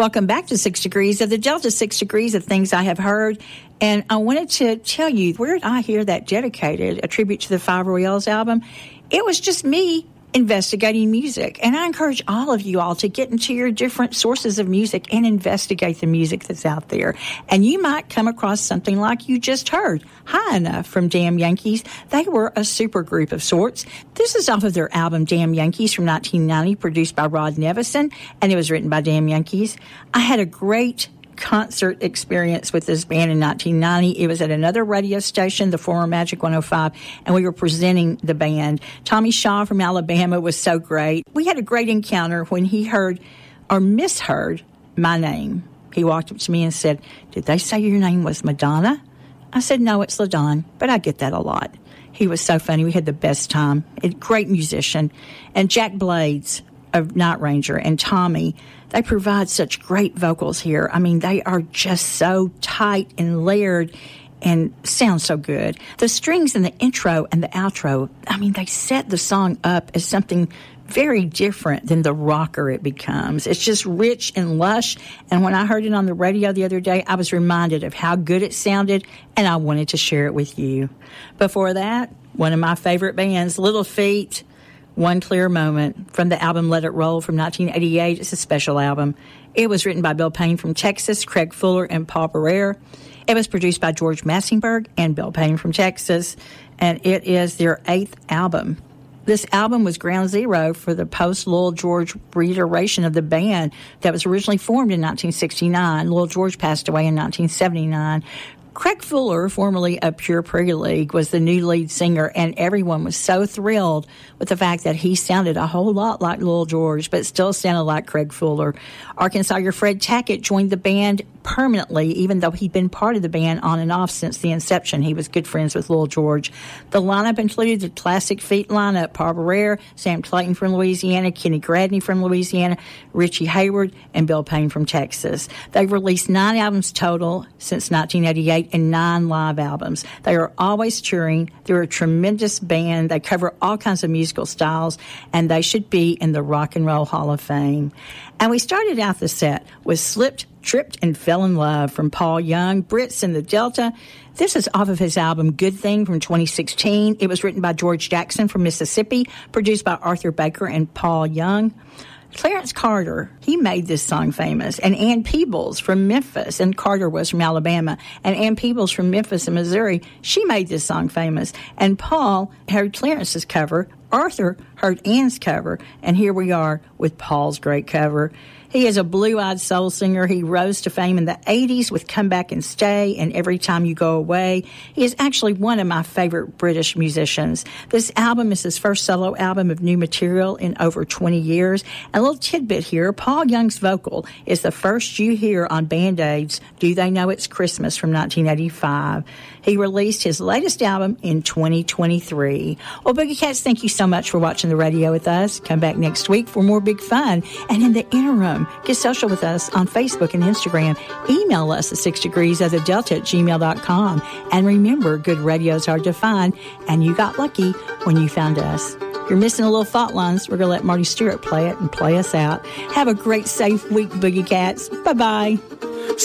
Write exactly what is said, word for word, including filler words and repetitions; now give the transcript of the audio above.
Welcome back to Six Degrees of the Delta, Six Degrees of Things I Have Heard. And I wanted to tell you, where did I hear that dedicated, a tribute to the Five Royales album? It was just me investigating music. And I encourage all of you all to get into your different sources of music and investigate the music that's out there. And you might come across something like you just heard, High Enough from Damn Yankees. They were a super group of sorts. This is off of their album Damn Yankees from nineteen ninety, produced by Rod Nevison, and it was written by Damn Yankees. I had a great concert experience with this band in nineteen ninety. It was at another radio station, the former Magic one oh five, and we were presenting the band. Tommy Shaw from Alabama was so great. We had a great encounter when he heard or misheard my name. He walked up to me and said, "Did they say your name was Madonna?" I said, "No, it's LaDon," but I get that a lot. He was so funny. We had the best time. A great musician. And Jack Blades of Night Ranger and Tommy, they provide such great vocals here. I mean, they are just so tight and layered and sound so good. The strings in the intro and the outro, I mean, they set the song up as something very different than the rocker it becomes. It's just rich and lush. And when I heard it on the radio the other day, I was reminded of how good it sounded, and I wanted to share it with you. Before that, one of my favorite bands, Little Feat, One Clear Moment, from the album Let It Roll from nineteen eighty-eight. It's a special album. It was written by Bill Payne from Texas, Craig Fuller, and Paul Barrere. It was produced by George Massingberg and Bill Payne from Texas, and it is their eighth album. This album was ground zero for the post-Lowell George reiteration of the band that was originally formed in nineteen sixty-nine. Lowell George passed away in nineteen seventy-nine. Craig Fuller, formerly of Pure Pretty League, was the new lead singer, and everyone was so thrilled with the fact that he sounded a whole lot like Lowell George, but still sounded like Craig Fuller. Arkansas Fred Tackett joined the band permanently, even though he'd been part of the band on and off since the inception. He was good friends with Lowell George. The lineup included the classic Feat lineup: Paul Barrere, Sam Clayton from Louisiana, Kenny Gradney from Louisiana, Richie Hayward, and Bill Payne from Texas. They've released nine albums total since nineteen eighty-eight and nine live albums. They are always touring. They're a tremendous band. They cover all kinds of musical styles, and they should be in the Rock and Roll Hall of Fame. And we started out the set with Slipped, Tripped, and Fell in Love from Paul Young, Brits in the Delta. This is off of his album Good Thing from twenty sixteen. It was written by George Jackson from Mississippi, produced by Arthur Baker and Paul Young. Clarence Carter, he made this song famous, and Ann Peebles from Memphis, and Carter was from Alabama, and Ann Peebles from Memphis and Missouri, she made this song famous. And Paul heard Clarence's cover, Arthur heard Ann's cover, and here we are with Paul's great cover. He is a blue-eyed soul singer. He rose to fame in the eighties with Come Back and Stay and Every Time You Go Away. He is actually one of my favorite British musicians. This album is his first solo album of new material in over twenty years. And a little tidbit here, Paul Young's vocal is the first you hear on Band-Aid's Do They Know It's Christmas from nineteen eighty-five. He released his latest album in twenty twenty-three. Well, Boogie Cats, thank you so much for watching the radio with us. Come back next week for more big fun. And in the interim, get social with us on Facebook and Instagram. Email us at six degrees of the delta at gmail dot com. And remember, good radio is hard to find, and you got lucky when you found us. If you're missing a little thought lines, we're going to let Marty Stewart play it and play us out. Have a great, safe week, Boogie Cats. Bye-bye.